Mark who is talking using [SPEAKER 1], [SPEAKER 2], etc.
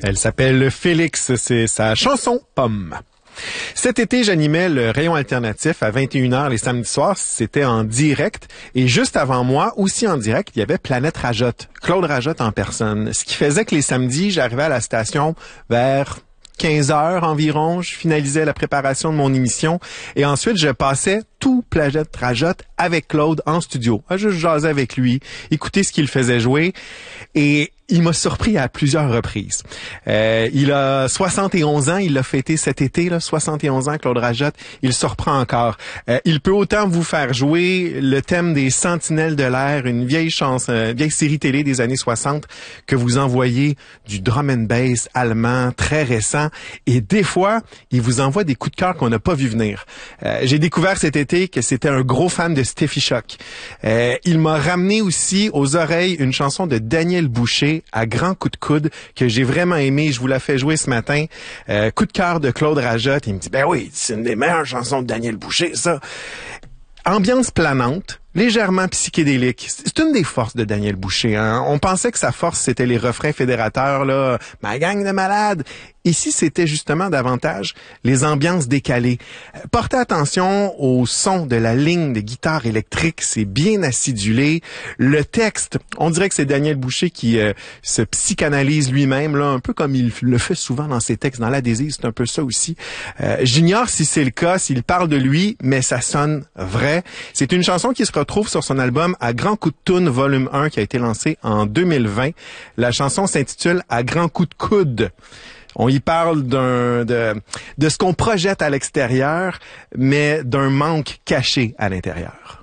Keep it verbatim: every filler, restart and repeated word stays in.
[SPEAKER 1] Elle s'appelle Félix, c'est sa chanson Pomme. Cet été, j'animais le Rayon Alternatif à vingt et une heures les samedis soirs. C'était en direct. Et juste avant moi, aussi en direct, il y avait Planète Rajotte, Claude Rajotte en personne. Ce qui faisait que les samedis, j'arrivais à la station vers quinze heures environ. Je finalisais la préparation de mon émission. Et ensuite, je passais tout Planète Rajotte avec Claude en studio. Je jasais avec lui, écouter ce qu'il faisait jouer. Et il m'a surpris à plusieurs reprises. Euh, il a soixante et onze ans, il l'a fêté cet été, là, soixante et onze ans, Claude Rajotte. Il surprend encore. Euh, il peut autant vous faire jouer le thème des Sentinelles de l'air, une vieille chanson, euh, vieille série télé des années soixante, que vous envoyez du drum and bass allemand très récent. Et des fois, il vous envoie des coups de cœur qu'on n'a pas vu venir. Euh, j'ai découvert cet été que c'était un gros fan de Steffi Shock. Euh, il m'a ramené aussi aux oreilles une chanson de Daniel Boucher, à grands coups de coude, que j'ai vraiment aimé. Je vous la fais jouer ce matin. Euh, coup de cœur de Claude Rajotte. Il me dit, ben oui, c'est une des meilleures chansons de Daniel Boucher, ça. Ambiance planante, légèrement psychédélique. C'est une des forces de Daniel Boucher. Hein? On pensait que sa force, c'était les refrains fédérateurs, là, « Ma gang de malades ». Ici, c'était justement davantage les ambiances décalées. Portez attention au son de la ligne de guitare électrique, c'est bien acidulé. Le texte, on dirait que c'est Daniel Boucher qui euh, se psychanalyse lui-même, là, un peu comme il le fait souvent dans ses textes. Dans l'adhésive, c'est un peu ça aussi. Euh, j'ignore si c'est le cas, s'il parle de lui, mais ça sonne vrai. C'est une chanson qui se retrouve sur son album À grands coups de toune, volume un, qui a été lancé en deux mille vingt. La chanson s'intitule À grands coups de coude. On y parle d'un de, de ce qu'on projette à l'extérieur, mais d'un manque caché à l'intérieur.